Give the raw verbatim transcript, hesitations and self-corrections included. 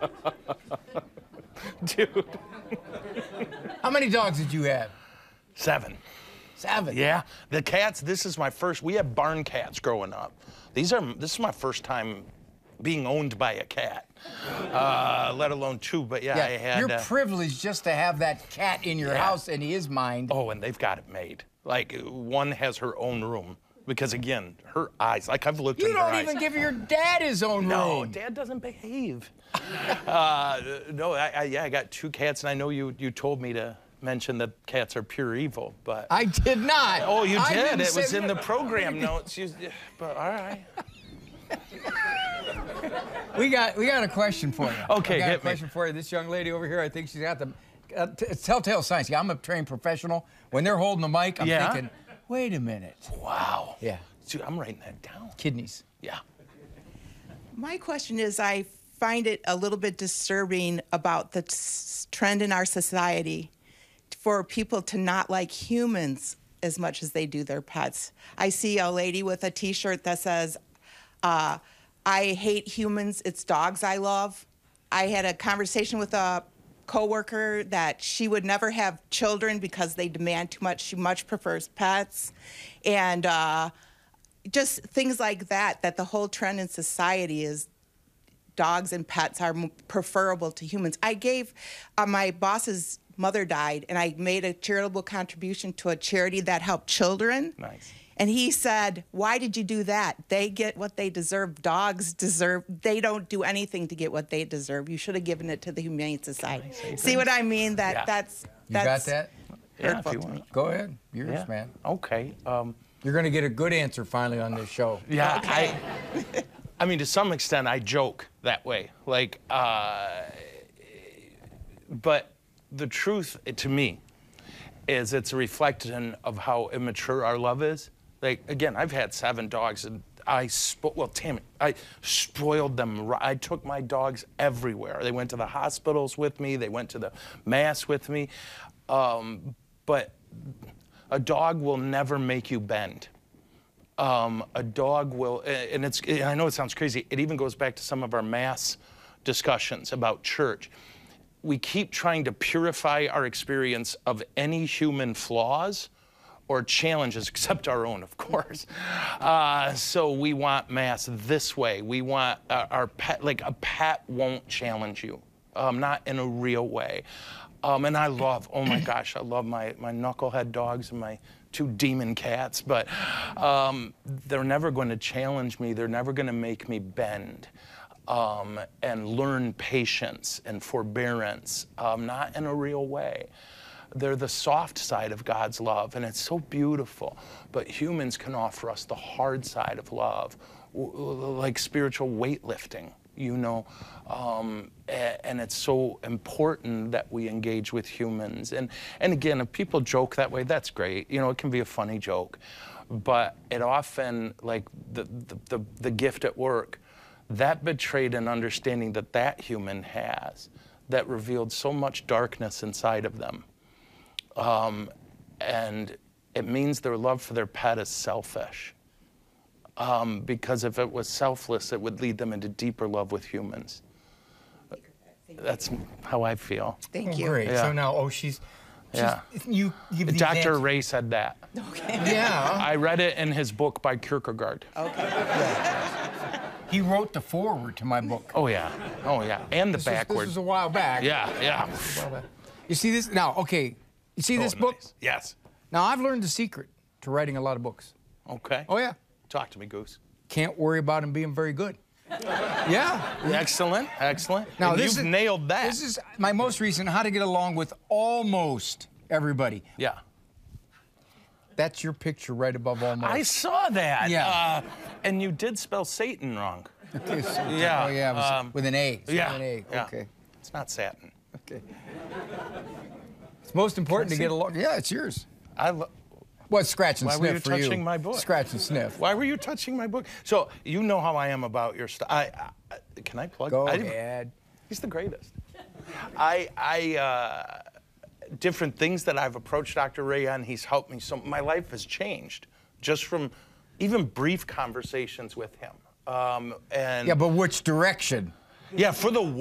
Dude. How many dogs did you have? Seven. Seven? Yeah. The cats, this is my first, we had barn cats growing up. These are, this is my first time being owned by a cat, uh, let alone two, but yeah, Yeah, I had... you're uh, privileged just to have that cat in your yeah. house in his mind. Oh, and they've got it made. Like, one has her own room. Because again, her eyes, like I've looked You in her eyes. don't even give your dad his own No, room. Dad doesn't behave. uh, no, I, I, yeah, I got two cats, and I know you, you told me to mention that cats are pure evil, but... I did not. Oh, you I did? It say was in the that. program notes. You, but all right. We got we got a question for you. Okay, I got hit a me. question for you. This young lady over here, I think she's got the uh, t- it's telltale signs. Yeah, I'm a trained professional. When they're holding the mic, I'm Yeah? thinking, wait a minute. Wow. Yeah. Dude, I'm writing that down. Kidneys. Yeah. My question is, I find it a little bit disturbing about the s- trend in our society for people to not like humans as much as they do their pets. I see a lady with a T-shirt that says, uh, I hate humans, it's dogs I love. I had a conversation with a coworker that she would never have children because they demand too much. She much prefers pets. And uh, just things like that, that the whole trend in society is dogs and pets are m- preferable to humans. I gave, uh, my boss's mother died, and I made a charitable contribution to a charity that helped children. Nice. And he said, why did you do that? They get what they deserve. Dogs deserve, they don't do anything to get what they deserve. You should have given it to the Humane Society. See what I mean? That Yeah. that's, You that's got that? Yeah, hurtful if you to want. me. Go ahead. Yours, Yeah. man. Okay. Um, You're going to get a good answer finally on this show. yeah, I, I mean, to some extent, I joke that way. Like, uh, but the truth to me is it's a reflection of how immature our love is. Like, again, I've had seven dogs, and I, spo- well, Tammy, I spoiled them. ri- I took my dogs everywhere. They went to the hospitals with me. They went to the mass with me. Um, but a dog will never make you bend. Um, a dog will, and it's, I know it sounds crazy, it even goes back to some of our mass discussions about church. We keep trying to purify our experience of any human flaws or challenges, except our own, of course. Uh, so we want mass this way. We want uh, our pet, like a pet won't challenge you, um, not in a real way. Um, and I love, oh my gosh, I love my, my knucklehead dogs and my two demon cats, but um, they're never going to challenge me. They're never going to make me bend um, and learn patience and forbearance, um, not in a real way. They're the soft side of God's love, and it's so beautiful. But humans can offer us the hard side of love, w- like spiritual weightlifting, you know. Um, a- and it's so important that we engage with humans. And, and again, if people joke that way, that's great. You know, it can be a funny joke. But it often, like the, the, the, the gift at work, that betrayed an understanding that that human has that revealed so much darkness inside of them. Um, and it means their love for their pet is selfish. Um, because if it was selfless, it would lead them into deeper love with humans. That's how I feel. Thank Oh, you. great. Yeah. So now, oh, she's, she's Yeah. you give these Doctor answers- Ray said that. Yeah. I read it in his book by Kierkegaard. He wrote the foreword to my book. Oh, yeah. Oh, yeah. And the This was, backward. this was a while back. Yeah, yeah. You see this? Now, okay. You see this Oh, book? nice. Yes. Now, I've learned the secret to writing a lot of books. Okay. Oh, yeah. Talk to me, Goose. Can't worry about them being very good. Yeah. Excellent, excellent. Now, And this you've is, nailed that. This is my most recent, How to Get Along with Almost Everybody. Yeah. That's your picture right above almost. I saw that. Yeah. Uh, and you did spell Satan wrong. Okay, so- Yeah, Oh, yeah, it was um, with an A. So Yeah. With an A. yeah. Okay. It's not satin. Okay. It's most important Can I to get see? along. Yeah, it's yours. I lo- What, scratch and Why were sniff you for you? touching my book? Scratch and sniff. Why were you touching my book? So you know how I am about your stuff. I, I, can I plug? Go I didn't- ahead. He's the greatest. I, I, uh, different things that I've approached Doctor Ray on, he's helped me so. My life has changed just from even brief conversations with him. Um, and Yeah, but which direction? yeah, for the